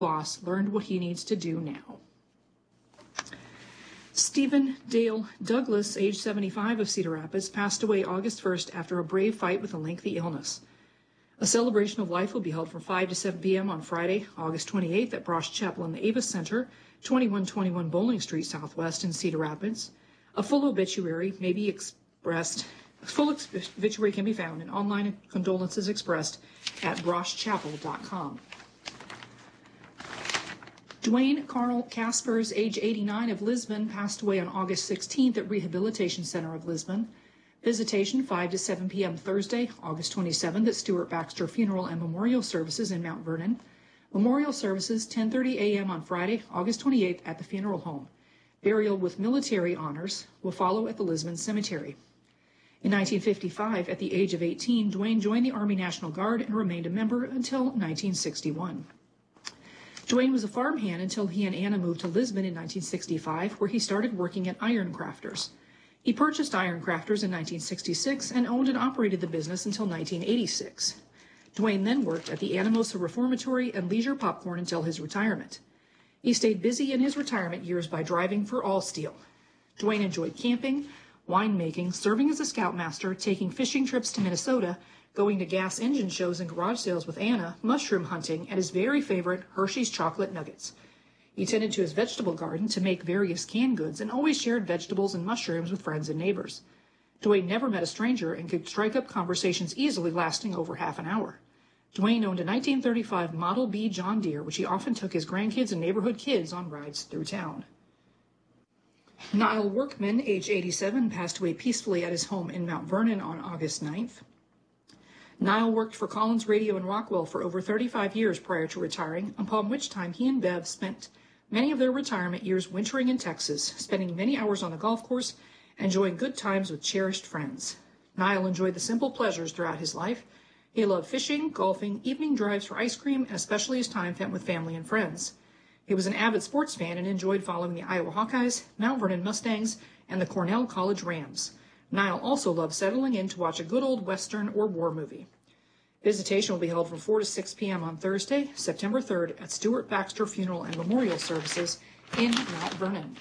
boss learned what he needs to do now. Stephen Dale Douglas, age 75 of Cedar Rapids, passed away August 1st after a brave fight with a lengthy illness. A celebration of life will be held from 5 to 7 p.m. on Friday, August 28th at Brosh Chapel in the Avis Center, 2121 Bowling Street Southwest in Cedar Rapids. A full obituary may be expressed. Full obituary can be found and online condolences expressed at broshchapel.com. Dwayne Carl Caspers, age 89 of Lisbon, passed away on August 16th at Rehabilitation Center of Lisbon. Visitation 5 to 7 p.m. Thursday, August 27th at Stuart Baxter Funeral and Memorial Services in Mount Vernon. Memorial services 10:30 a.m. on Friday, August 28th at the funeral home. Burial with military honors will follow at the Lisbon Cemetery. In 1955, at the age of 18, Dwayne joined the Army National Guard and remained a member until 1961. Dwayne was a farmhand until he and Anna moved to Lisbon in 1965, where he started working at Iron Crafters. He purchased Iron Crafters in 1966 and owned and operated the business until 1986. Dwayne then worked at the Anamosa Reformatory and Leisure Popcorn until his retirement. He stayed busy in his retirement years by driving for All Steel. Dwayne enjoyed camping, winemaking, serving as a scoutmaster, taking fishing trips to Minnesota, going to gas engine shows and garage sales with Anna, mushroom hunting, and his very favorite Hershey's chocolate nuggets. He tended to his vegetable garden to make various canned goods and always shared vegetables and mushrooms with friends and neighbors. Dwayne never met a stranger and could strike up conversations easily lasting over half an hour. Dwayne owned a 1935 Model B John Deere, which he often took his grandkids and neighborhood kids on rides through town. Niall Workman, age 87, passed away peacefully at his home in Mount Vernon on August 9th. Niall worked for Collins Radio in Rockwell for over 35 years prior to retiring, upon which time he and Bev spent many of their retirement years wintering in Texas, spending many hours on the golf course, enjoying good times with cherished friends. Niall enjoyed the simple pleasures throughout his life. He loved fishing, golfing, evening drives for ice cream, and especially his time spent with family and friends. He was an avid sports fan and enjoyed following the Iowa Hawkeyes, Mount Vernon Mustangs, and the Cornell College Rams. Niall also loved settling in to watch a good old Western or war movie. Visitation will be held from 4 to 6 p.m. on Thursday, September 3rd at Stuart Baxter Funeral and Memorial Services in Mount Vernon.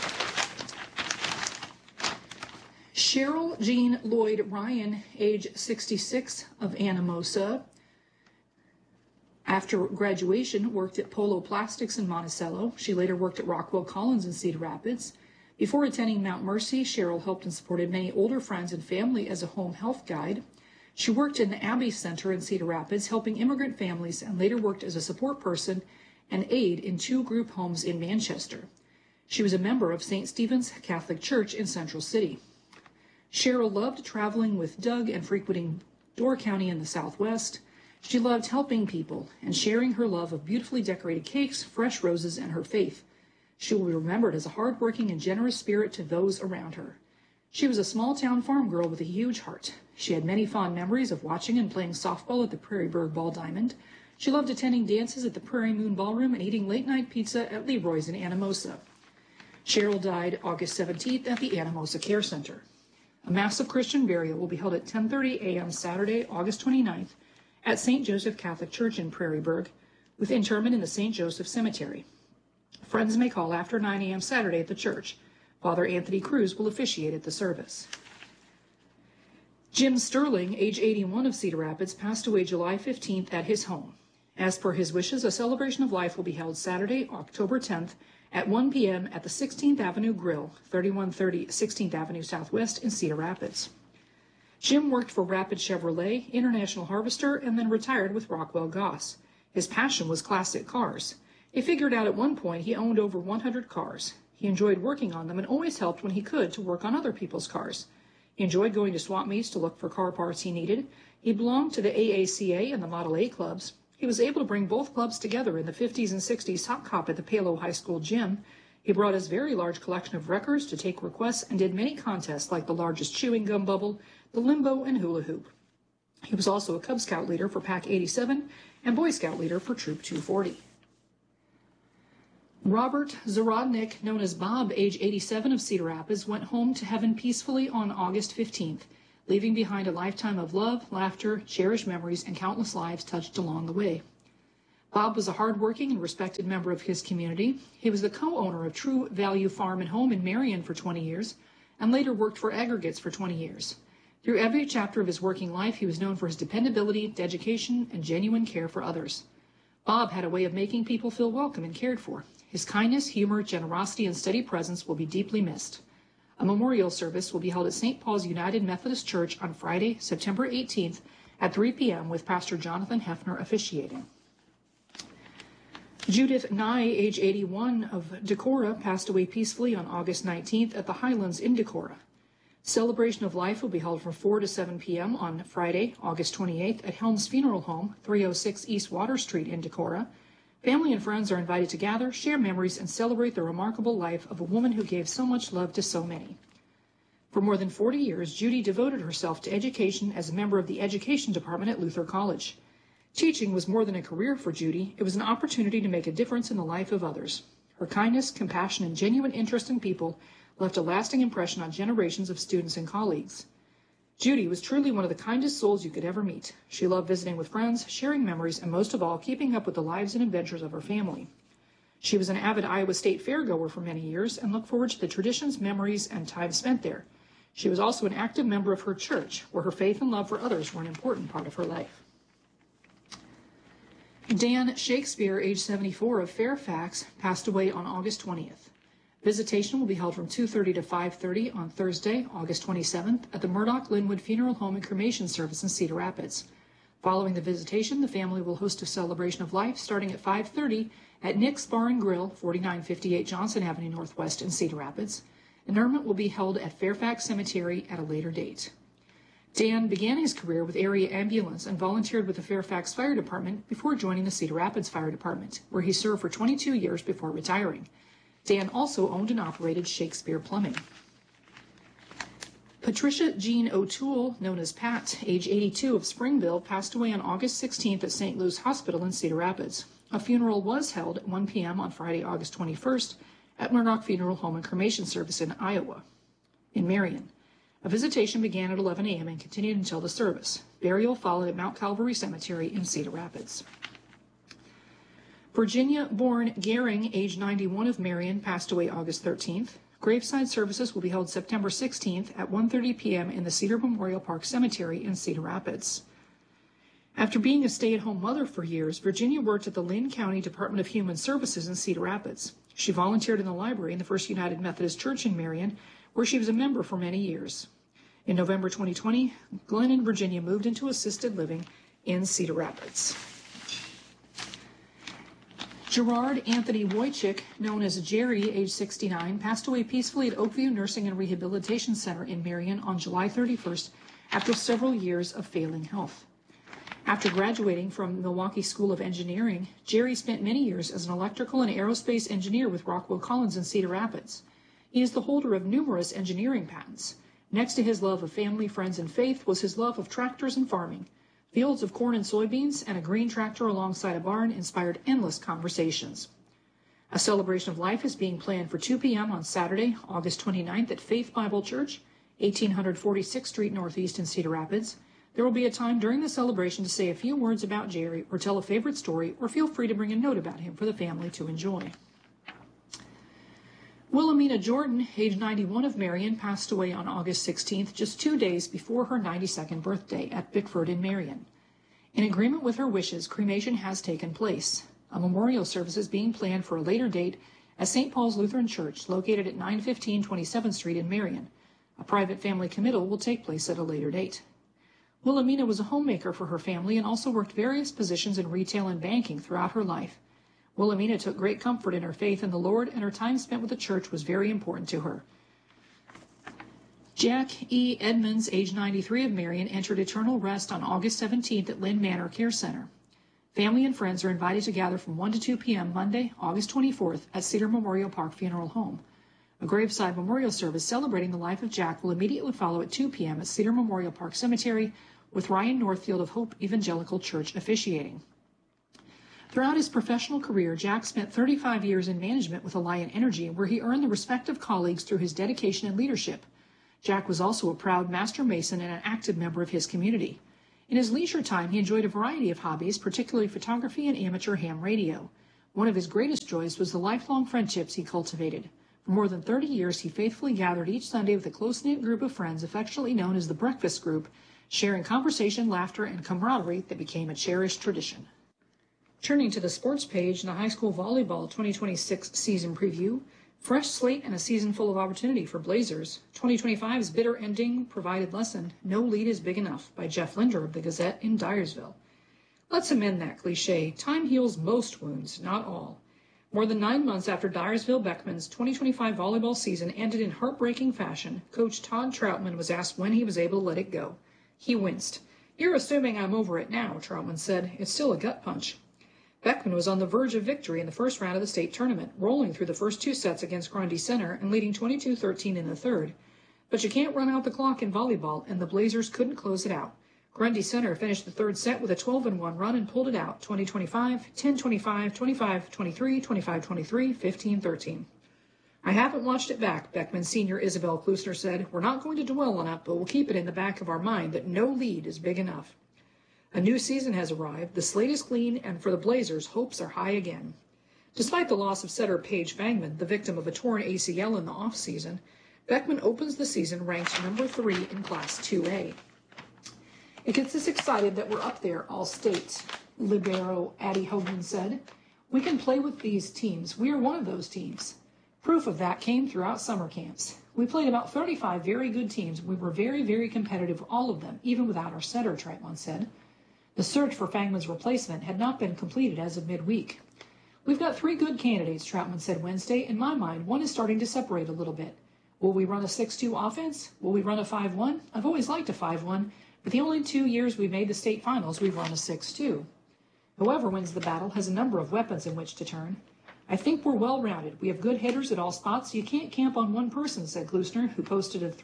Cheryl Jean Lloyd Ryan, age 66 of Anamosa, after graduation worked at Polo Plastics in Monticello. She later worked at Rockwell Collins in Cedar Rapids. Before attending Mount Mercy, Cheryl helped and supported many older friends and family as a home health guide. She worked in the Abbey Center in Cedar Rapids, helping immigrant families, and later worked as a support person and aide in 2 group homes in Manchester. She was a member of St. Stephen's Catholic Church in Central City. Cheryl loved traveling with Doug and frequenting Door County in the Southwest. She loved helping people and sharing her love of beautifully decorated cakes, fresh roses, and her faith. She will be remembered as a hardworking and generous spirit to those around her. She was a small-town farm girl with a huge heart. She had many fond memories of watching and playing softball at the Prairieburg Ball Diamond. She loved attending dances at the Prairie Moon Ballroom and eating late-night pizza at Leroy's in Anamosa. Cheryl died August 17th at the Anamosa Care Center. A massive Christian burial will be held at 10:30 a.m. Saturday, August 29th at St. Joseph Catholic Church in Prairieburg, with interment in the St. Joseph Cemetery. Friends may call after 9 a.m. Saturday at the church. Father Anthony Cruz will officiate at the service. Jim Sterling, age 81 of Cedar Rapids, passed away July 15th at his home. As per his wishes, a celebration of life will be held Saturday, October 10th at 1 p.m. at the 16th Avenue Grill, 3130 16th Avenue Southwest in Cedar Rapids. Jim worked for Rapid Chevrolet, International Harvester, and then retired with Rockwell Goss. His passion was classic cars. He figured out at one point he owned over 100 cars. He enjoyed working on them and always helped when he could to work on other people's cars. He enjoyed going to swap meets to look for car parts he needed. He belonged to the AACA and the Model A clubs. He was able to bring both clubs together in the 50s and 60s hot cop at the Palo High School gym. He brought his very large collection of records to take requests and did many contests like the largest chewing gum bubble, the limbo, and hula hoop. He was also a Cub Scout leader for Pack 87 and Boy Scout leader for Troop 240. Robert Zarodnik, known as Bob, age 87 of Cedar Rapids, went home to heaven peacefully on August 15th, leaving behind a lifetime of love, laughter, cherished memories, and countless lives touched along the way. Bob was a hardworking and respected member of his community. He was the co-owner of True Value Farm and Home in Marion for 20 years, and later worked for Aggregates for 20 years. Through every chapter of his working life, he was known for his dependability, dedication, and genuine care for others. Bob had a way of making people feel welcome and cared for. His kindness, humor, generosity, and steady presence will be deeply missed. A memorial service will be held at St. Paul's United Methodist Church on Friday, September 18th at 3 p.m. with Pastor Jonathan Hefner officiating. Judith Nye, age 81, of Decorah, passed away peacefully on August 19th at the Highlands in Decorah. Celebration of life will be held from 4 to 7 p.m. on Friday, August 28th at Helms Funeral Home, 306 East Water Street in Decorah. Family and friends are invited to gather, share memories, and celebrate the remarkable life of a woman who gave so much love to so many. For more than 40 years, Judy devoted herself to education as a member of the education department at Luther College. Teaching was more than a career for Judy. It was an opportunity to make a difference in the life of others. Her kindness, compassion, and genuine interest in people left a lasting impression on generations of students and colleagues. Judy was truly one of the kindest souls you could ever meet. She loved visiting with friends, sharing memories, and most of all, keeping up with the lives and adventures of her family. She was an avid Iowa State fairgoer for many years and looked forward to the traditions, memories, and time spent there. She was also an active member of her church, where her faith and love for others were an important part of her life. Dan Shakespeare, age 74, of Fairfax, passed away on August 20th. Visitation will be held from 2:30 to 5:30 on Thursday, August 27th, at the Murdoch Linwood Funeral Home and Cremation Service in Cedar Rapids. Following the visitation, the family will host a celebration of life starting at 5:30 at Nick's Bar and Grill, 4958 Johnson Avenue Northwest in Cedar Rapids. Interment will be held at Fairfax Cemetery at a later date. Dan began his career with area ambulance and volunteered with the Fairfax Fire Department before joining the Cedar Rapids Fire Department, where he served for 22 years before retiring. Dan also owned and operated Shakespeare Plumbing. Patricia Jean O'Toole, known as Pat, age 82, of Springville, passed away on August 16th at St. Louis Hospital in Cedar Rapids. A funeral was held at 1 p.m. on Friday, August 21st at Murdoch Funeral Home and Cremation Service in Marion. A visitation began at 11 a.m. and continued until the service. Burial followed at Mount Calvary Cemetery in Cedar Rapids. Virginia-born Gehring, age 91, of Marion, passed away August 13th. Graveside services will be held September 16th at 1:30 p.m. in the Cedar Memorial Park Cemetery in Cedar Rapids. After being a stay-at-home mother for years, Virginia worked at the Lynn County Department of Human Services in Cedar Rapids. She volunteered in the library in the First United Methodist Church in Marion, where she was a member for many years. In November 2020, Glenn and Virginia moved into assisted living in Cedar Rapids. Gerard Anthony Wojcik, known as Jerry, age 69, passed away peacefully at Oakview Nursing and Rehabilitation Center in Marion on July 31st after several years of failing health. After graduating from Milwaukee School of Engineering, Jerry spent many years as an electrical and aerospace engineer with Rockwell Collins in Cedar Rapids. He is the holder of numerous engineering patents. Next to his love of family, friends, and faith was his love of tractors and farming. Fields of corn and soybeans and a green tractor alongside a barn inspired endless conversations. A celebration of life is being planned for 2 p.m. on Saturday, August 29th at Faith Bible Church, 1846th Street Northeast in Cedar Rapids. There will be a time during the celebration to say a few words about Jerry or tell a favorite story, or feel free to bring a note about him for the family to enjoy. Wilhelmina Jordan, age 91, of Marion, passed away on August 16th, just 2 days before her 92nd birthday at Bickford in Marion. In agreement with her wishes, cremation has taken place. A memorial service is being planned for a later date at St. Paul's Lutheran Church, located at 915 27th Street in Marion. A private family committal will take place at a later date. Wilhelmina was a homemaker for her family and also worked various positions in retail and banking throughout her life. Wilhelmina took great comfort in her faith in the Lord, and her time spent with the church was very important to her. Jack E. Edmonds, age 93, of Marion, entered eternal rest on August 17th at Lynn Manor Care Center. Family and friends are invited to gather from 1 to 2 p.m. Monday, August 24th at Cedar Memorial Park Funeral Home. A graveside memorial service celebrating the life of Jack will immediately follow at 2 p.m. at Cedar Memorial Park Cemetery, with Ryan Northfield of Hope Evangelical Church officiating. Throughout his professional career, Jack spent 35 years in management with Alliant Energy, where he earned the respect of colleagues through his dedication and leadership. Jack was also a proud master mason and an active member of his community. In his leisure time, he enjoyed a variety of hobbies, particularly photography and amateur ham radio. One of his greatest joys was the lifelong friendships he cultivated. For more than 30 years, he faithfully gathered each Sunday with a close-knit group of friends affectionately known as the Breakfast Group, sharing conversation, laughter, and camaraderie that became a cherished tradition. Turning to the sports page in the high school volleyball 2026 season preview, fresh slate and a season full of opportunity for Blazers. 2025's bitter ending provided lesson, No Lead is Big Enough, by Jeff Linder of the Gazette in Dyersville. Let's amend that cliche. Time heals most wounds, not all. More than 9 months after Dyersville Beckman's 2025 volleyball season ended in heartbreaking fashion, Coach Todd Troutman was asked when he was able to let it go. He winced. "You're assuming I'm over it now," Troutman said. "It's still a gut punch." Beckman was on the verge of victory in the first round of the state tournament, rolling through the first 2 sets against Grundy Center and leading 22-13 in the third. But you can't run out the clock in volleyball, and the Blazers couldn't close it out. Grundy Center finished the third set with a 12-1 run and pulled it out, 20-25, 10-25, 25-23, 25-23, 15-13. "I haven't watched it back," Beckman senior Isabel Klusner said. "We're not going to dwell on it, but we'll keep it in the back of our mind that no lead is big enough." A new season has arrived, the slate is clean, and for the Blazers, hopes are high again. Despite the loss of setter Paige Fangman, the victim of a torn ACL in the offseason, Beckman opens the season ranked number 3 in Class 2A. "It gets us excited that we're up there, all state," libero Addie Hogan said. "We can play with these teams. We are one of those teams." Proof of that came throughout summer camps. "We played about 35 very good teams. We were very, very competitive, all of them, even without our setter," Troutman said. The search for Fangman's replacement had not been completed as of midweek. "We've got 3 good candidates," Troutman said Wednesday. "In my mind, one is starting to separate a little bit. Will we run a 6-2 offense? Will we run a 5-1? I've always liked a 5-1, but the only 2 years we've made the state finals, we've run a 6-2. Whoever wins the battle has a number of weapons in which to turn. I think we're well-rounded. We have good hitters at all spots. You can't camp on one person," said Klusner, who posted a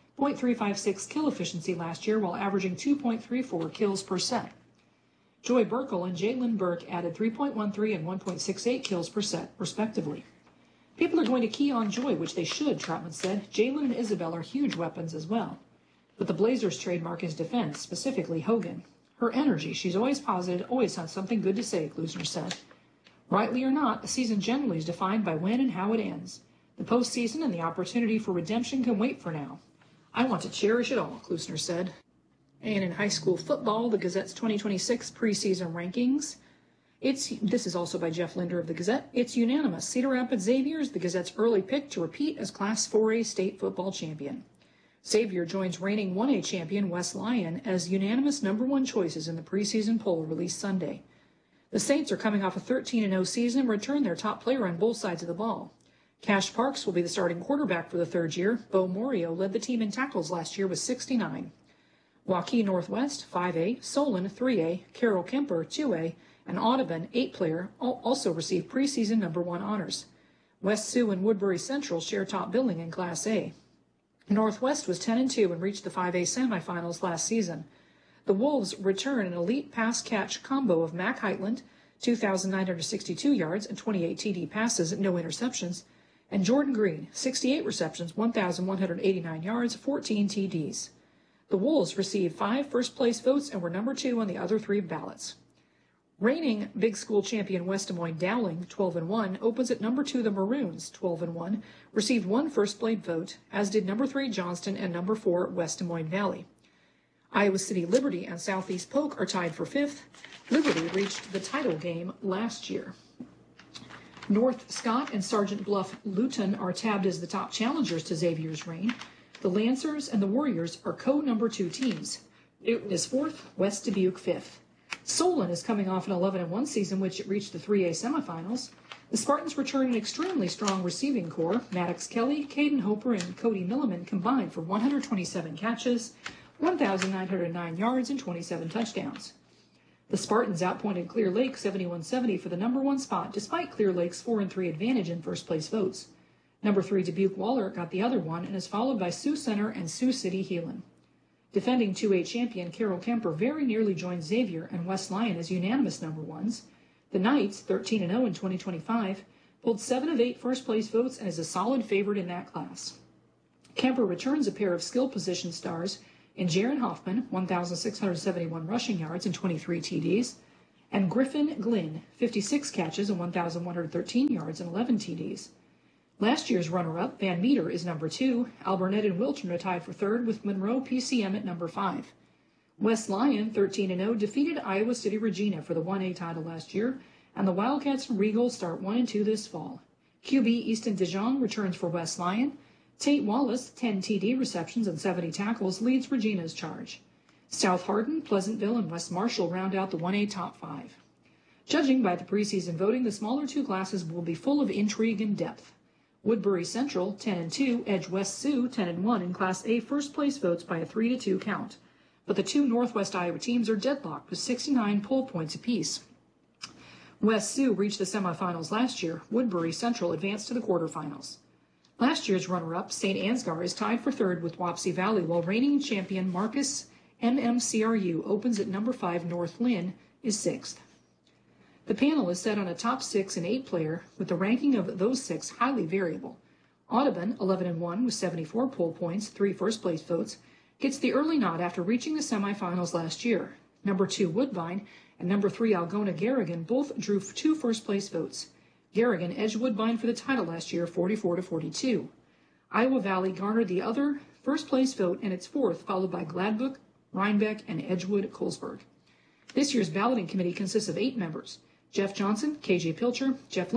3.356 kill efficiency last year while averaging 2.34 kills per set. Joy Burkle and Jalen Burke added 3.13 and 1.68 kills per set, respectively. "People are going to key on Joy, which they should," Troutman said. "Jalen and Isabel are huge weapons as well. But the Blazers' trademark is defense, specifically Hogan. Her energy, she's always positive, always has something good to say," Klusner said. "Rightly or not, the season generally is defined by when and how it ends. The postseason and the opportunity for redemption can wait for now. I want to cherish it all," Klusner said. And in high school football, the Gazette's 2026 preseason rankings. This is also by Jeff Linder of the Gazette. It's unanimous. Cedar Rapids Xavier is the Gazette's early pick to repeat as Class 4A state football champion. Xavier joins reigning 1A champion West Lyon as unanimous number 1 choices in the preseason poll released Sunday. The Saints are coming off a 13-0 season and return their top player on both sides of the ball. Cash Parks will be the starting quarterback for the 3rd year. Bo Morio led the team in tackles last year with 69. Waukee Northwest, 5A, Solon, 3A, Carroll Kemper, 2A, and Audubon, 8-player, also received preseason number 1 honors. West Sioux and Woodbury Central share top billing in Class A. Northwest was 10-2 and reached the 5A semifinals last season. The Wolves return an elite pass-catch combo of Mac Heitland, 2,962 yards and 28 TD passes, no interceptions, and Jordan Green, 68 receptions, 1,189 yards, 14 TDs. The Wolves received 5 first-place votes and were number 2 on the other 3 ballots. Reigning Big School champion West Des Moines Dowling, 12-1, opens at number 2 the Maroons, 12-1, received 1 first-place vote, as did number 3 Johnston and number 4 West Des Moines Valley. Iowa City Liberty and Southeast Polk are tied for 5th. Liberty reached the title game last year. North Scott and Sergeant Bluff Luton are tabbed as the top challengers to Xavier's reign. The Lancers and the Warriors are co-number 2 teams. Newton is 4th, West Dubuque 5th. Solon is coming off an 11-1 season, which it reached the 3A semifinals. The Spartans return an extremely strong receiving core. Maddox Kelly, Caden Hoper, and Cody Milliman combined for 127 catches, 1,909 yards, and 27 touchdowns. The Spartans outpointed Clear Lake 71-70 for the number 1 spot, despite Clear Lake's 4-3 advantage in first-place votes. Number 3 Dubuque Waller got the other one and is followed by Sioux Center and Sioux City Heelan. Defending 2A champion Carroll Kemper very nearly joined Xavier and West Lyon as unanimous number 1s. The Knights, 13-0 in 2025, pulled 7 of 8 first-place votes and is a solid favorite in that class. Kemper returns a pair of skill position stars and Jaron Hoffman, 1,671 rushing yards and 23 TDs, and Griffin Glynn, 56 catches and 1,113 yards and 11 TDs. Last year's runner-up, Van Meter, is number 2. Alburnett and Wilton are tied for 3rd, with Monroe PCM at number 5. West Lyon, 13-0, defeated Iowa City Regina for the 1A title last year, and the Wildcats and Regals start 1-2 this fall. QB Easton DeJong returns for West Lyon. Tate Wallace, 10 TD receptions and 70 tackles, leads Regina's charge. South Hardin, Pleasantville, and West Marshall round out the 1A top 5. Judging by the preseason voting, the smaller two classes will be full of intrigue and depth. Woodbury Central, 10-2, edge West Sioux, 10-1 in Class A first-place votes by a 3-2 count. But the two Northwest Iowa teams are deadlocked with 69 poll points apiece. West Sioux reached the semifinals last year. Woodbury Central advanced to the quarterfinals. Last year's runner-up, St. Ansgar, is tied for 3rd with Wapsie Valley, while reigning champion Marcus MMCRU opens at number 5. North Lynn is 6th. The panel is set on a top 6 and 8 player, with the ranking of those 6 highly variable. Audubon, 11-1 with 74 poll points, 3 first-place votes, gets the early nod after reaching the semifinals last year. Number 2 Woodbine and number 3 Algona Garrigan both drew 2 first-place votes. Garrigan edged Woodbine for the title last year, 44-42. Iowa Valley garnered the other first-place vote and its 4th, followed by Gladbook, Rhinebeck, and Edgewood Colesburg. This year's balloting committee consists of 8 members: Jeff Johnson, KJ Pilcher, Jeff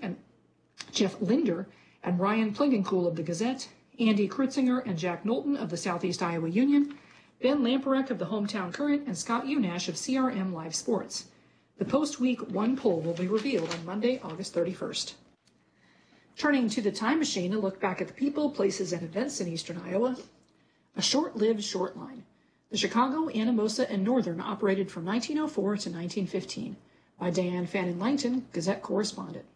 Linder, and Ryan Plingencool of the Gazette, Andy Krutzinger and Jack Knowlton of the Southeast Iowa Union, Ben Lamparek of the Hometown Current, and Scott Unash of CRM Live Sports. The post-week 1 poll will be revealed on Monday, August 31st. Turning to the time machine, a look back at the people, places, and events in eastern Iowa. A short-lived short line. The Chicago, Anamosa, and Northern operated from 1904 to 1915. By Diane Fannin Langton, Gazette correspondent.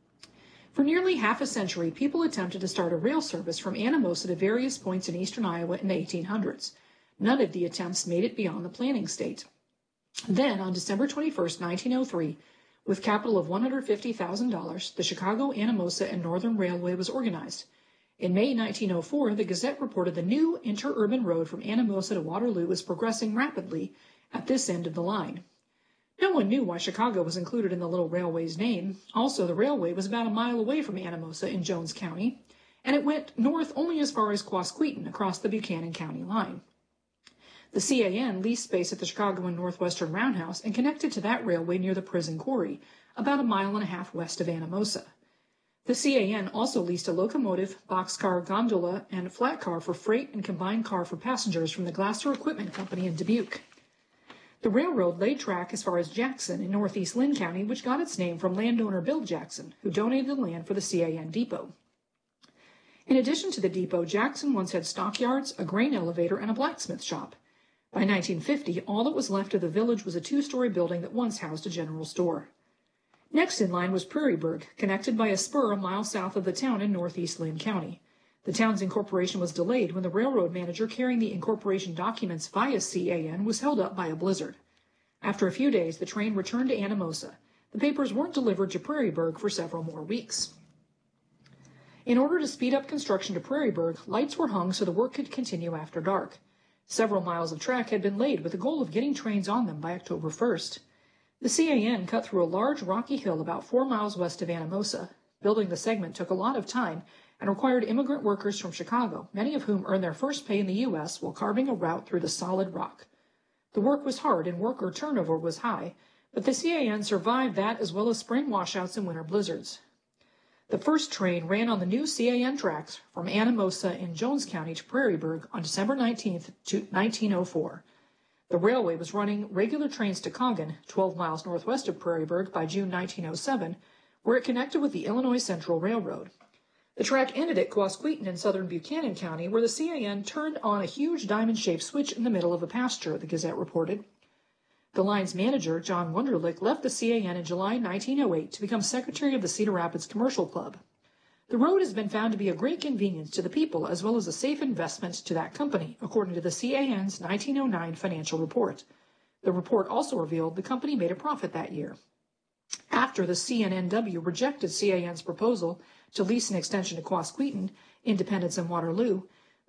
For nearly half a century, people attempted to start a rail service from Anamosa to various points in eastern Iowa in the 1800s. None of the attempts made it beyond the planning state. Then, on December 21, 1903, with capital of $150,000, the Chicago, Anamosa, and Northern Railway was organized. In May 1904, the Gazette reported the new interurban road from Anamosa to Waterloo was progressing rapidly at this end of the line. No one knew why Chicago was included in the little railway's name. Also, the railway was about a mile away from Anamosa in Jones County, and it went north only as far as Quasqueton across the Buchanan County line. The CAN leased space at the Chicago and Northwestern Roundhouse and connected to that railway near the prison quarry, about a mile and a half west of Anamosa. The CAN also leased a locomotive, boxcar, gondola, and flat car for freight and combined car for passengers from the Glasser Equipment Company in Dubuque. The railroad laid track as far as Jackson in northeast Lynn County, which got its name from landowner Bill Jackson, who donated the land for the CAN depot. In addition to the depot, Jackson once had stockyards, a grain elevator, and a blacksmith shop. By 1950, all that was left of the village was a 2-story building that once housed a general store. Next in line was Prairieburg, connected by a spur a mile south of the town in northeast Lynn County. The town's incorporation was delayed when the railroad manager carrying the incorporation documents via CAN was held up by a blizzard. After a few days, the train returned to Anamosa. The papers weren't delivered to Prairieburg for several more weeks. In order to speed up construction to Prairieburg, lights were hung so the work could continue after dark. Several miles of track had been laid with the goal of getting trains on them by October 1st. The CAN cut through a large rocky hill about 4 miles west of Anamosa. Building the segment took a lot of time and required immigrant workers from Chicago, many of whom earned their first pay in the U.S. while carving a route through the solid rock. The work was hard and worker turnover was high, but the CAN survived that as well as spring washouts and winter blizzards. The first train ran on the new CAN tracks from Anamosa in Jones County to Prairieburg on December 19, 1904. The railway was running regular trains to Congon, 12 miles northwest of Prairieburg, by June 1907, where it connected with the Illinois Central Railroad. The track ended at Quasqueton in southern Buchanan County, where the CAN turned on a huge diamond-shaped switch in the middle of a pasture, the Gazette reported. The line's manager, John Wunderlich, left the CAN in July 1908 to become secretary of the Cedar Rapids Commercial Club. The road has been found to be a great convenience to the people as well as a safe investment to that company, according to the CAN's 1909 financial report. The report also revealed the company made a profit that year. After the CNNW rejected CAN's proposal to lease an extension to Quasqueton, Independence, and Waterloo,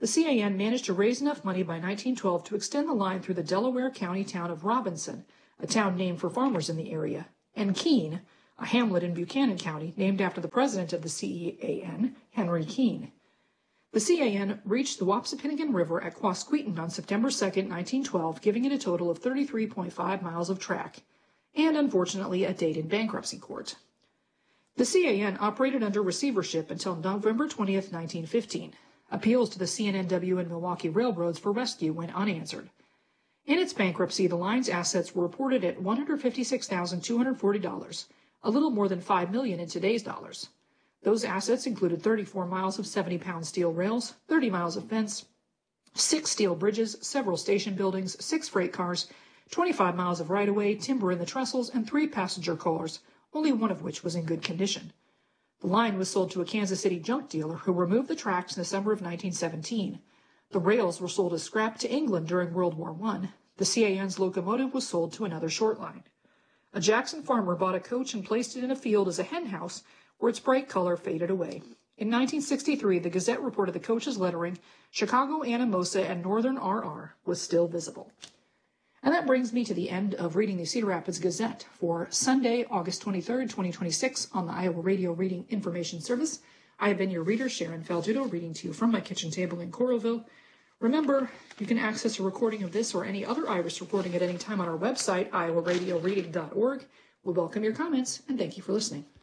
The CAN managed to raise enough money by 1912 to extend the line through the Delaware County town of Robinson, a town named for farmers in the area, and Keene, a hamlet in Buchanan County named after the president of the CAN, Henry Keene. The CAN reached the Wapsipinicon River at Quasqueton on September 2, 1912, giving it a total of 33.5 miles of track, and unfortunately a date in bankruptcy court. The CAN operated under receivership until November 20, 1915. Appeals to the CNNW and Milwaukee Railroads for rescue went unanswered. In its bankruptcy, the line's assets were reported at $156,240, a little more than $5 million in today's dollars. Those assets included 34 miles of 70-pound steel rails, 30 miles of fence, 6 steel bridges, several station buildings, 6 freight cars, 25 miles of right-of-way, timber in the trestles, and 3 passenger cars, only one of which was in good condition. The line was sold to a Kansas City junk dealer who removed the tracks in the summer of 1917. The rails were sold as scrap to England during World War I. The CAN's locomotive was sold to another short line. A Jackson farmer bought a coach and placed it in a field as a hen house where its bright color faded away. In 1963, the Gazette reported the coach's lettering, Chicago, Anamosa, and Northern RR, was still visible. And that brings me to the end of reading the Cedar Rapids Gazette for Sunday, August 23rd, 2026 on the Iowa Radio Reading Information Service. I have been your reader, Sharon Faldudo, reading to you from my kitchen table in Coralville. Remember, you can access a recording of this or any other Iris recording at any time on our website, iowaradioreading.org. We welcome your comments, and thank you for listening.